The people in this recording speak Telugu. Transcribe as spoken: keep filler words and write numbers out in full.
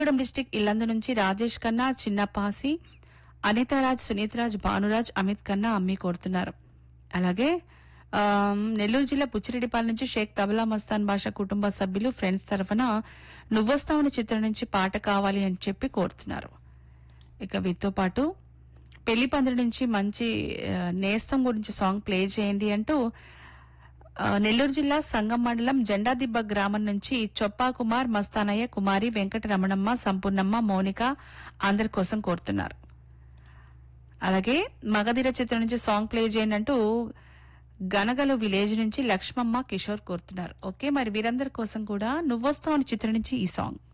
కొత్తగూడెం డిస్టిక్ ఇల్లందు నుంచి రాజేష్ ఖన్నా, చిన్నపాసి, అనితారాజ్, సునీతరాజ్, భానురాజ్, అమిత్ ఖన్నా అమ్మి కోరుతున్నారు. అలాగే ఆమ్, నెల్లూరు జిల్లా పుచ్చిరెడ్డిపాలెం నుంచి షేక్ తబలా మస్తాన్ బాషా కుటుంబ సభ్యులు ఫ్రెండ్స్ తరఫున నువ్వొస్తావని చిత్రం నుంచి పాట కావాలి అని చెప్పి కోరుతున్నారు. ఇక వీటితో పాటు పెళ్లి పందిరి నుంచి మంచి ఆ, నేస్తం గురించి సాంగ్ ప్లే చేయండి అంటూ ఆ, నెల్లూరు జిల్లా సంగం మండలం జెండాదిబ్బ గ్రామం నుంచి చొప్పా కుమార్, మస్తానయ్య, కుమారి, వెంకట రమణమ్మ, సంపూర్ణమ్మ, మౌనిక అందరి కోసం కోరుతున్నారు. అలాగే మగధీర చిత్రం నుంచి సాంగ్ ప్లే చేయండి అంటూ గనగలు విలేజ్ నుంచి లక్ష్మమ్మ, కిషోర్ కోరుతున్నారు. ఓకే, మరి వీరందరి కోసం కూడా నువ్వొస్తావని చిత్రం నుంచి ఈ సాంగ్.